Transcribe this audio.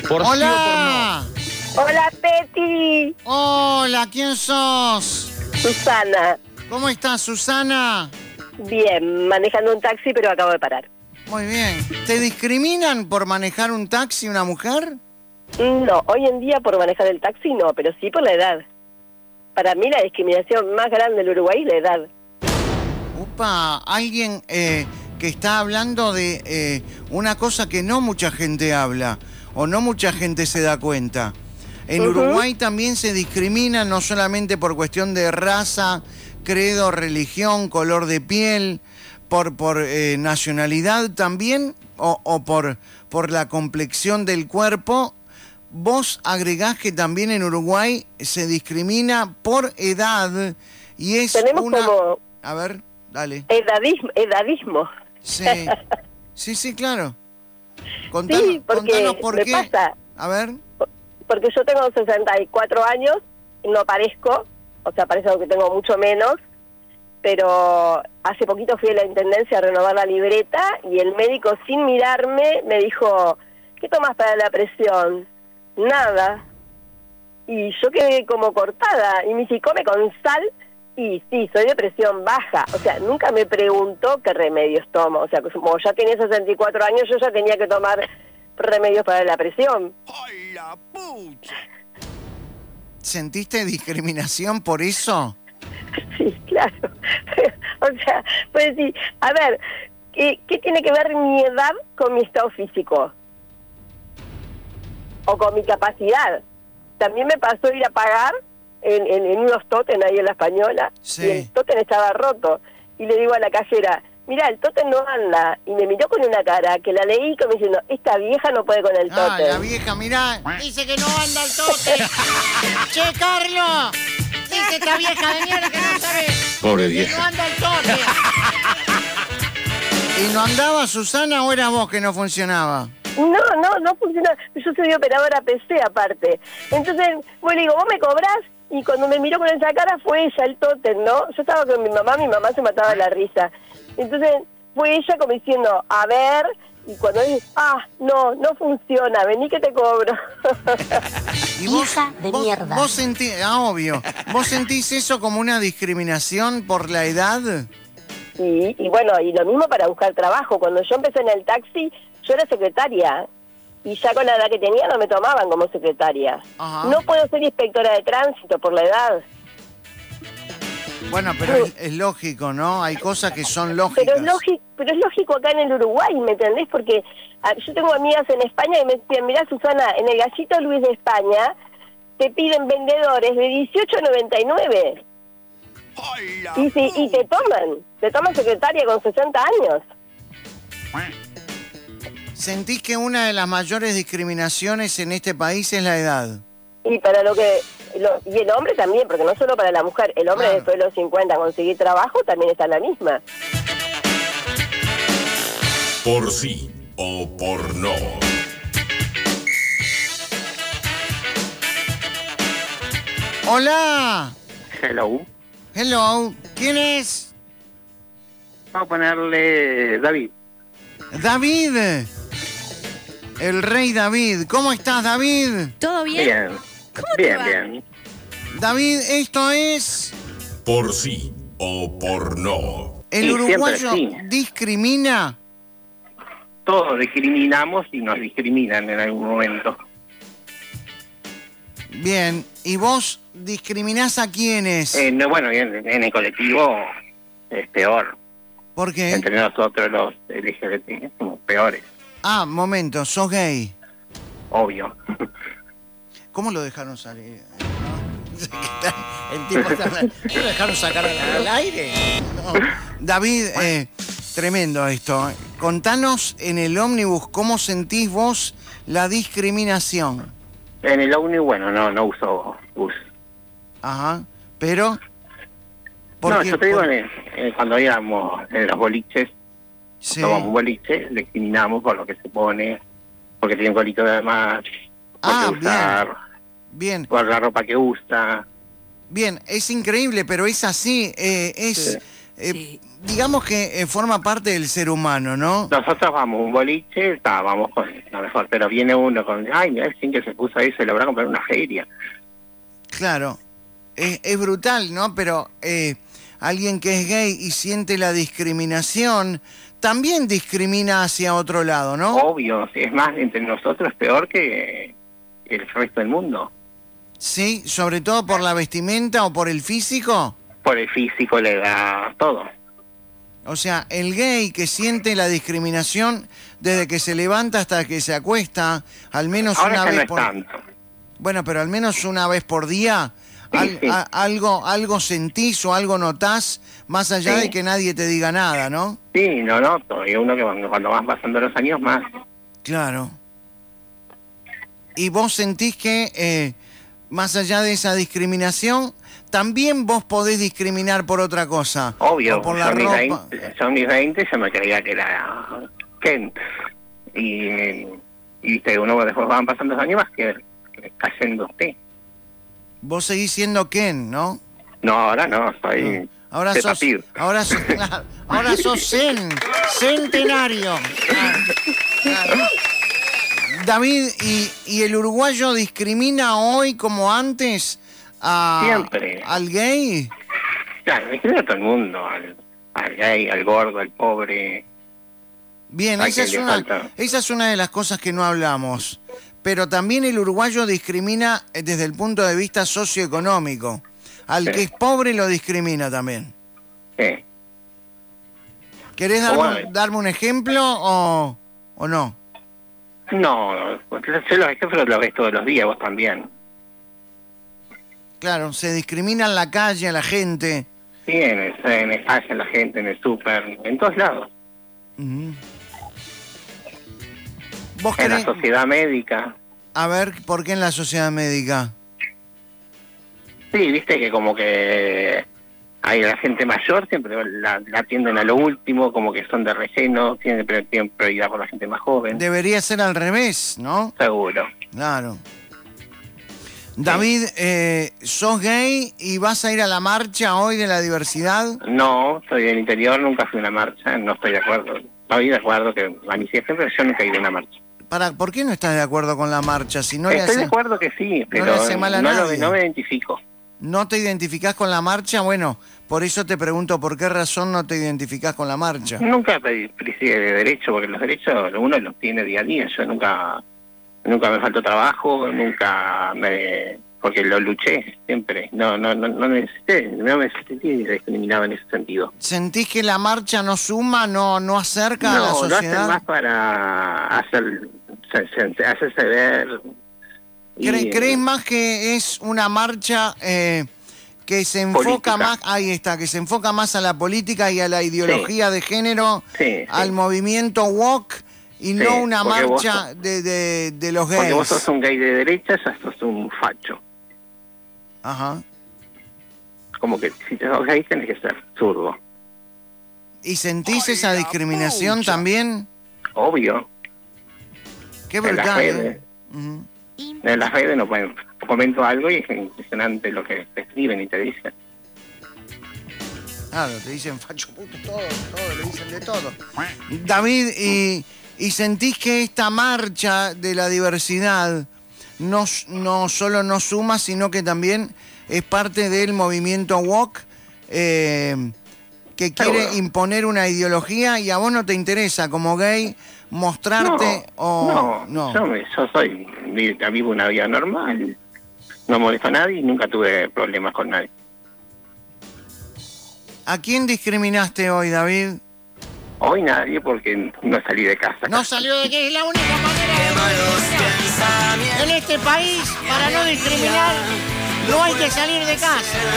Por ¡Hola! sí o por no. Hola, Peti. Hola, ¿quién sos? Susana. ¿Cómo estás, Susana? Bien, manejando un taxi, pero acabo de parar. Muy bien. ¿Te discriminan por manejar un taxi una mujer? No, hoy en día por manejar el taxi no, pero sí por la edad. Para mí la discriminación más grande del Uruguay es la edad. Upa, alguien que está hablando de una cosa que no mucha gente habla o no mucha gente se da cuenta. En Uruguay también se discrimina no solamente por cuestión de raza, credo, religión, color de piel, por nacionalidad también o por la complexión del cuerpo. Vos agregás que también en Uruguay se discrimina por edad y es Tenemos como A ver, dale. edadismo. Sí, claro. Sí, porque contanos por me qué. pasa. A ver. Porque yo tengo 64 años, no parezco, o sea, parece que tengo mucho menos, pero hace poquito fui a la intendencia a renovar la libreta y el médico, sin mirarme, me dijo, ¿qué tomas para la presión? Nada. Y yo quedé como cortada y me dice, come con sal. Y sí, soy de presión baja. O sea, nunca me preguntó qué remedios tomo. O sea, como ya tenía 64 años, yo ya tenía que tomar remedios para la presión. ¡Ay, la pucha! ¿Sentiste discriminación por eso? Sí, claro. O sea, pues sí, a ver, ¿qué tiene que ver mi edad con mi estado físico? O con mi capacidad. También me pasó ir a pagar en unos tótem ahí en La Española, Sí. y el tótem estaba roto. Y le digo a la cajera, mira, el tótem no anda. Y me miró con una cara que la leí como diciendo, esta vieja no puede con el tótem. Ah, la vieja, mirá, dice que no anda el tótem. Che, Carlos, dice esta vieja de mierda que no sabe Pobre que vieja. no anda el tótem. ¿Y no andaba, Susana, o eras vos que no funcionaba? No funciona. Yo soy operadora PC aparte. Entonces, bueno, le digo, vos me cobrás, y cuando me miró con esa cara fue ella, el tótem, ¿no? Yo estaba con mi mamá se mataba de la risa. Entonces, fue ella como diciendo, a ver, y cuando dice, no funciona, vení que te cobro. ¿Y vos, Hija de mierda. Vos sentís, obvio, ¿vos sentís eso como una discriminación por la edad? Y bueno, y lo mismo para buscar trabajo. Cuando yo empecé en el taxi, yo era secretaria. Y ya con la edad que tenía no me tomaban como secretaria. Ajá. No puedo ser inspectora de tránsito por la edad. Bueno, pero es lógico, ¿no? Hay cosas que son lógicas. Pero es lógico acá en el Uruguay, ¿me entendés? Porque yo tengo amigas en España y me decían, mirá, Susana, en el Gallito Luis de España te piden vendedores de 18.99. ¡Ay, la Y te toman secretaria con 60 años. ¿Sentís que una de las mayores discriminaciones en este país es la edad? Y para y el hombre también, porque no solo para la mujer, el hombre Claro. después de los 50 conseguir trabajo también está en la misma. Por sí o por no. ¡Hola! Hello. Hello. ¿Quién es? Vamos a ponerle David. David. El rey David. ¿Cómo estás, David? ¿Todo bien? Bien. ¿Cómo te Bien, va? bien. David, esto es... Por sí o por no. ¿El Sí, uruguayo siempre sí. discrimina? Todos discriminamos y nos discriminan en algún momento. Bien. ¿Y vos discriminás a quiénes? No, bueno, en el colectivo es peor. ¿Por qué? Entre nosotros los LGBT somos peores, Momento, sos gay. obvio. ¿Cómo lo dejaron salir? El tipo ¿lo dejaron sacar al aire? No. David, tremendo esto. Contanos en el ómnibus cómo sentís vos la discriminación. En el OVNI, bueno, no uso bus. Ajá. Pero... No, qué? yo te digo, cuando íbamos en los boliches, Sí. tomamos un boliche, discriminamos por lo que se pone, porque tiene un colito de más, porque usar, Bien. por la ropa que usa. Bien, es increíble, pero es así. Sí. digamos que forma parte del ser humano, ¿no? Nosotros vamos a un boliche, vamos con lo mejor, pero viene uno con, ay, mira, sin que se puso ahí, se lo habrá comprado en una feria. Claro, es brutal, ¿no? Pero alguien que es gay y siente la discriminación, también discrimina hacia otro lado, ¿no? Obvio, es más, entre nosotros es peor que el resto del mundo. Sí, sobre todo por la vestimenta o por el físico. Por el físico, la edad, todo. O sea, el gay que siente la discriminación desde que se levanta hasta que se acuesta, al menos Ahora una ya vez no es por... tanto. Bueno, pero al menos una vez por día, Sí. algo sentís o algo notás, más allá Sí. de que nadie te diga nada, ¿no? Sí, no noto, y uno que cuando vas pasando los años más. Claro. Y vos sentís que, más allá de esa discriminación, también vos podés discriminar por otra cosa. Obvio, O por la yo mis ropa. 20 yo me creía que era Kent. Y viste, uno después van pasando los años más que cayendo usted. Vos seguís siendo Ken, ¿no? No, ahora no, soy Ahora Peppa sos, Pig. ahora sos centenario. Claro. David, ¿y el uruguayo discrimina hoy como antes Siempre. al gay? Claro, me creo a todo el mundo, al gay, al gordo, al pobre. Bien, Ay, esa que es, le falta. esa es una de las cosas que no hablamos. Pero también el uruguayo discrimina desde el punto de vista socioeconómico. Al Sí. que es pobre lo discrimina también. Sí. ¿Querés darme un ejemplo o no? No, yo los ejemplos los ves todos los días, vos también. Claro, se discrimina en la calle a la gente. Sí, en el calle, en la gente, en el súper, en todos lados. Ujú. ¿Vos En la crees? sociedad médica. A ver, ¿por qué en la sociedad médica? Sí, viste que como que hay la gente mayor, siempre la atienden a lo último, como que son de relleno, tienen prioridad por la gente más joven. Debería ser al revés, ¿no? Seguro. Claro. David, ¿sos gay y vas a ir a la marcha hoy de la diversidad? No, soy del interior, nunca fui a una marcha, no estoy de acuerdo. Estoy de acuerdo que manifiesten, pero yo nunca he ido a una marcha. ¿Por qué no estás de acuerdo con la marcha? Si no le Estoy de hace, acuerdo que sí, pero le hace mal a nadie. no me identifico. ¿no te identificás con la marcha? Bueno, por eso te pregunto, ¿por qué razón no te identificás con la marcha? Nunca pedí de derecho, porque los derechos uno los tiene día a día. Yo nunca me faltó trabajo, porque lo luché siempre. No me sentí discriminado en ese sentido. ¿Sentís que la marcha no suma, no acerca a la No, lo hacen sociedad? más para hacerse ver. ¿Crees más que es una marcha que se enfoca Política. más, ahí está, que se enfoca más a la política y a la ideología de género, Sí, al sí. movimiento woke y Sí, no una porque vos marcha de los Porque vos gays? sos un gay de derecha, ya sos un facho. Ajá. Como que si te sos gay tenés que ser zurdo. ¿Y sentís ¡Ay, esa la discriminación pucha! también? Obvio. Qué En las brutal, redes. ¿eh? Ujú. En las redes no pueden. Comento algo y es impresionante lo que te escriben y te dicen. Claro, te dicen facho puto, todo, le dicen de todo. David, ¿y sentís que esta marcha de la diversidad no solo no suma, sino que también es parte del movimiento woke que quiere Seguro. imponer una ideología y a vos no te interesa como gay mostrarte no, yo soy, vivo una vida normal, no molesto a nadie y nunca tuve problemas con nadie. ¿A quién discriminaste hoy, David? Hoy nadie porque no salí de casa. No salió de que es la única manera de discriminar. En este país, para no discriminar, no hay que salir de casa.